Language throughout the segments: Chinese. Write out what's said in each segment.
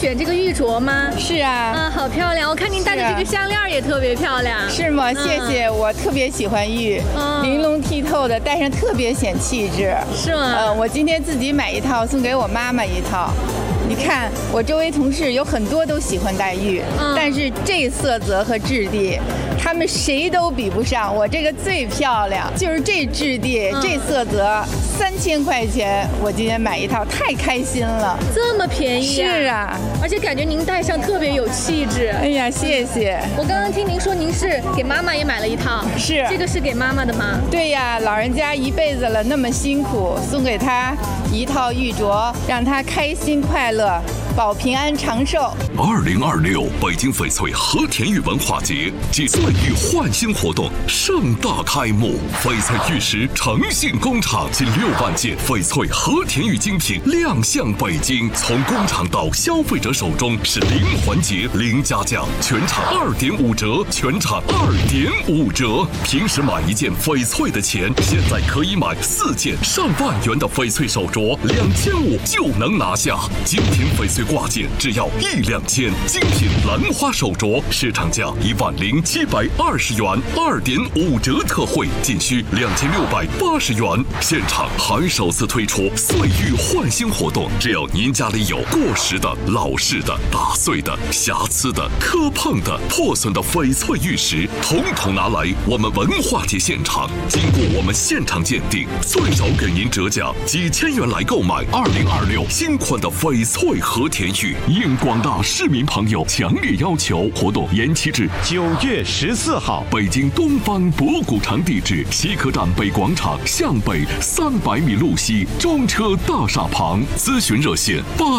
选这个玉镯吗？ 是啊， 好漂亮！我看您戴的这个项链也特别漂亮。 是吗？谢谢，我特别喜欢玉，玲珑剔透的，戴上特别显气质。 是吗？ 我今天自己买一套，送给我妈妈一套。你看，我周围同事有很多都喜欢戴玉，但是这色泽和质地，他们谁都比不上。我这个最漂亮，就是这质地、这色泽，3000块钱，我今天买一套，太开心了。 这么便宜啊？ 是啊， 而且感觉您戴上特别有气质。 哎呀，谢谢。 我刚刚听您说您是给妈妈也买了一套， 是这个是给妈妈的吗？ 对呀，老人家一辈子了，那么辛苦，送给她一套玉镯，让她开心快乐，保平安长寿。 2026北京翡翠和田玉文化节暨岁玉焕新活动盛大开幕，翡翠玉石诚信工厂近6万件翡翠和田玉精品亮相北京，从工厂到消费者手中是零环节零加价，全场2.5折，全场2.5折。平时买一件翡翠的钱，现在可以买4件上万元的翡翠手镯，2500就能拿下。精品翡翠挂件只要1两千，精品兰花手镯市场价10720元，2.5折特惠，仅需2680元。现场还首次推出岁玉焕新活动，只要您家里有过时的、老式的、打碎的、瑕疵的、磕碰的、破损的翡翠玉石，统统拿来我们文化节现场，经过我们现场鉴定，最少给您折价几千元来购买2026新款的翡翠和田玉。应广大市民朋友强烈要求，活动延期至 9月14号。 北京东方博古城地址：西客站北广场向北300米路西中车大厦旁。咨询热线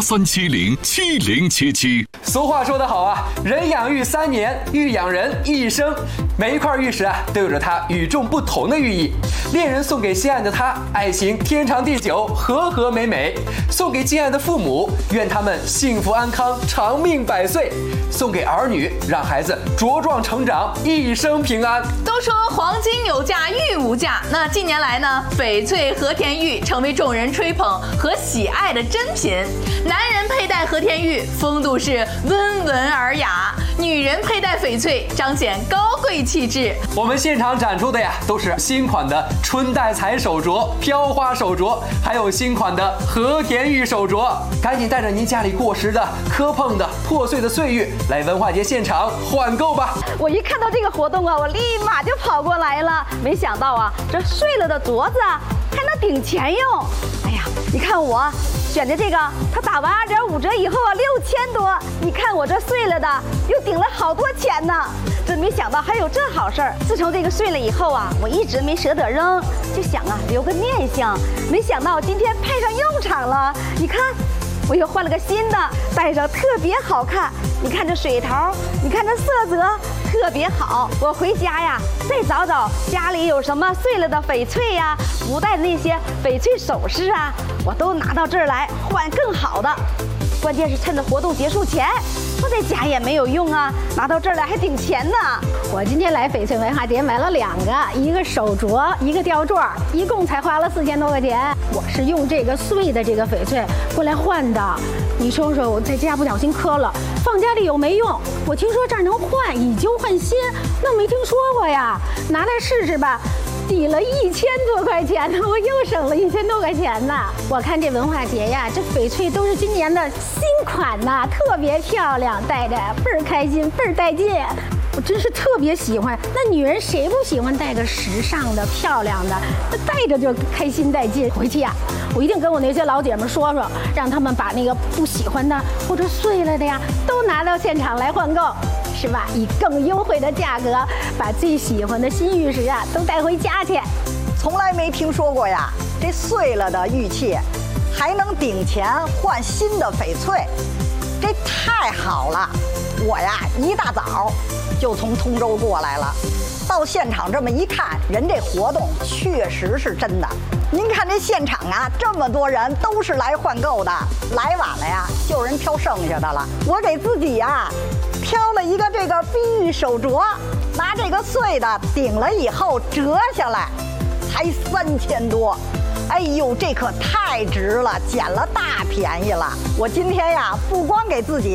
83707077。 俗话说得好啊，人养玉3年，玉养人一生。每一块玉石啊，都有着它与众不同的寓意。恋人送给心爱的他，爱情天长地久，和和美美；送给敬爱的父母，愿他们幸福安康，长命百岁；送给儿女，让孩子茁壮成长，一生平安。 都说黄金有价，玉无价。那近年来呢，翡翠和田玉成为众人吹捧和喜爱的珍品。男人佩戴和田玉，风度是温文尔雅；女人佩戴翡翠，彰显高贵气质。 我们现场展出的呀，都是新款的春带彩手镯、飘花手镯，还有新款的和田玉手镯。赶紧带着您家里过时的、磕碰的、破碎的岁玉来文化节现场换购吧！ 我一看到这个活动啊，我立马就跑过来了。没想到啊，这碎了的镯子啊还能顶钱用。哎呀，你看我选的这个，它打完2.5折以后啊，6000多。你看我这碎了的，又顶了好多钱呢。真没想到还有这好事儿。自从这个碎了以后啊，我一直没舍得扔，就想啊留个念想。没想到今天派上用场了。你看，我又换了个新的，戴上特别好看。你看这水头，你看这色泽特别好。我回家呀，再找找家里有什么碎了的翡翠呀，不戴的那些翡翠首饰啊，我都拿到这儿来换更好的。关键是趁着活动结束前，我在家也没有用啊，拿到这儿来还顶钱呢。 我今天来翡翠文化节买了2个，一个手镯，一个吊坠，一共才花了4000多块钱。我是用这个碎的这个翡翠过来换的。你说说，我在家不小心磕了，放家里有没用。我听说这儿能换，以旧换新，那没听说过呀，拿来试试吧。抵了1000多块钱呢，我又省了1000多块钱呢。我看这文化节呀，这翡翠都是今年的新款呐，特别漂亮，戴着倍儿开心，倍儿带劲。我真是特别喜欢。那女人谁不喜欢戴个时尚的、漂亮的？那戴着就开心带劲。回去呀，我一定跟我那些老姐们说说，让他们把那个不喜欢的或者碎了的呀，都拿到现场来换购。是吧？以更优惠的价格，把最喜欢的新玉石啊都带回家去。 从来没听说过呀，这碎了的玉器还能顶钱换新的翡翠，这太好了！我呀一大早就从通州过来了，到现场这么一看，人这活动确实是真的。您看这现场啊，这么多人都是来换购的，来晚了呀，就有人挑剩下的了。我给自己呀挑了一个这个碧玉手镯，拿这个碎的顶了以后折下来，才3000多。哎呦，这可太值了，捡了大便宜了。我今天呀，不光给自己